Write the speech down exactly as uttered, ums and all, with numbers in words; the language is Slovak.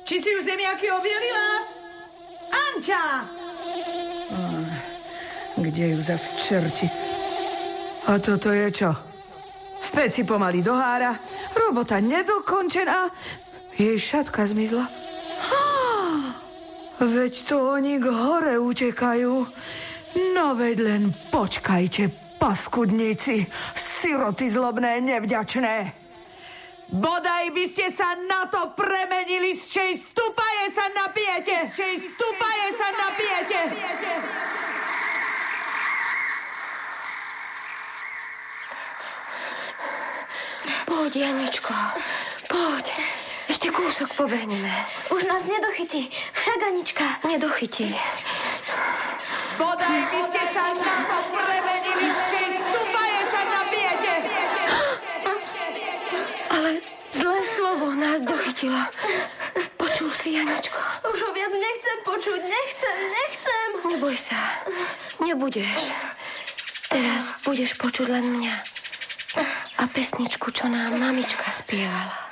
Či si už zemiaky obielila? Anča! Oh, kde ju zas čerti? A toto je čo? V peci pomaly dohára, robota nedokončená, jej šatka zmizla. Ah, veď to oni k hore utekajú. No veď len počkajte, paskudníci, siroty zlobné, nevďačné. Bodaj by ste sa na to premenili, z čej stupaje sa napijete, z čej stupaje sa napijete. Poď, Janičko, poď. Ešte kúsok pobehneme. Už nás nedochytí, však Anička. Nedochytí. Bodaj by ste sa na to premenili, z čej stupaje sa napijete. Ale zlé slovo nás dochytilo. Počul si, Janičko? Už ho viac nechcem počuť, nechcem, nechcem. Neboj sa, nebudeš. Teraz budeš počuť len mňa a pesničku, čo nám mamička spievala.